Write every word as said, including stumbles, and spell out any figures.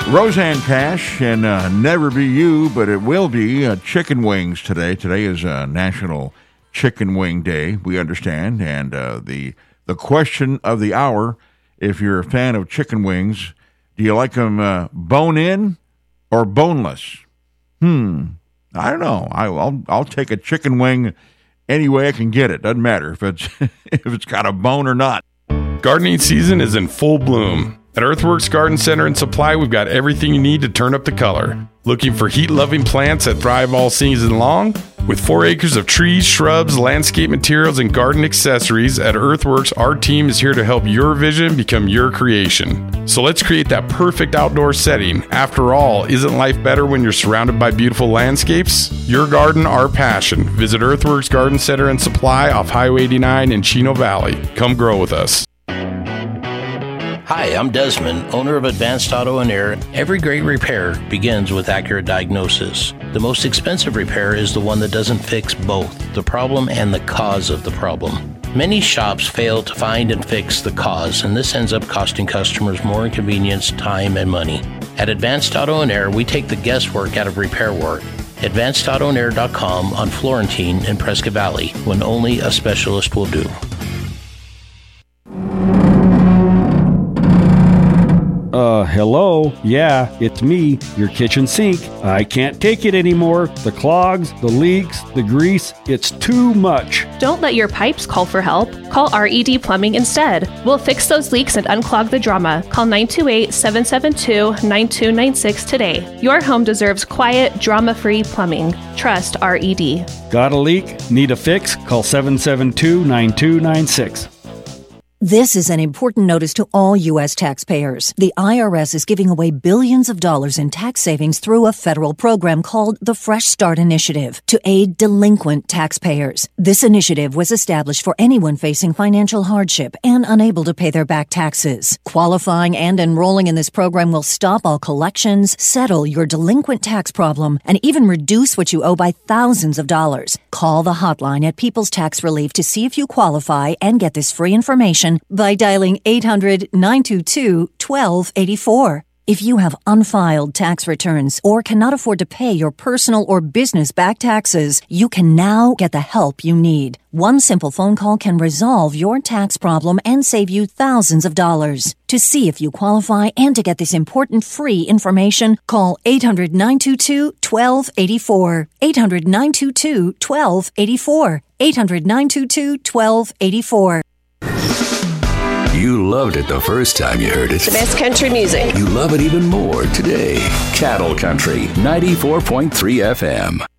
Roseanne Cash and uh, Never Be You, but it will be uh, chicken wings today. Today is uh, National Chicken Wing Day, we understand. And uh, the the question of the hour, if you're a fan of chicken wings, do you like them uh, bone-in or boneless? Hmm, I don't know. I, I'll I'll take a chicken wing any way I can get it. Doesn't matter if it's if it's got a bone or not. Gardening season is in full bloom. At Earthworks Garden Center and Supply, we've got everything you need to turn up the color. Looking for heat-loving plants that thrive all season long? With four acres of trees, shrubs, landscape materials, and garden accessories, at Earthworks, our team is here to help your vision become your creation. So let's create that perfect outdoor setting. After all, isn't life better when you're surrounded by beautiful landscapes? Your garden, our passion. Visit Earthworks Garden Center and Supply off Highway eighty-nine in Chino Valley. Come grow with us. Hi, I'm Desmond, owner of Advanced Auto and Air. Every great repair begins with accurate diagnosis. The most expensive repair is the one that doesn't fix both the problem and the cause of the problem. Many shops fail to find and fix the cause, and this ends up costing customers more inconvenience, time, and money. At Advanced Auto and Air, we take the guesswork out of repair work. advanced auto and air dot com on Florentine in Prescott Valley, when only a specialist will do. Uh, hello? Yeah, it's me, your kitchen sink. I can't take it anymore. The clogs, the leaks, the grease, it's too much. Don't let your pipes call for help. Call R E D Plumbing instead. We'll fix those leaks and unclog the drama. Call nine two eight, seven seven two, nine two nine six today. Your home deserves quiet, drama-free plumbing. Trust R E D. Got a leak? Need a fix? Call seven seven two, nine two nine six. This is an important notice to all U S taxpayers. The I R S is giving away billions of dollars in tax savings through a federal program called the Fresh Start Initiative to aid delinquent taxpayers. This initiative was established for anyone facing financial hardship and unable to pay their back taxes. Qualifying and enrolling in this program will stop all collections, settle your delinquent tax problem, and even reduce what you owe by thousands of dollars. Call the hotline at People's Tax Relief to see if you qualify and get this free information by dialing eight hundred, nine two two, one two eight four. If you have unfiled tax returns or cannot afford to pay your personal or business back taxes, you can now get the help you need. One simple phone call can resolve your tax problem and save you thousands of dollars. To see if you qualify and to get this important free information, call eight hundred, nine two two, one two eight four. eight hundred, nine two two, one two eight four. eight hundred, nine two two, one two eight four. You loved it the first time you heard it. The best country music. You love it even more today. Cattle Country, ninety-four point three F M.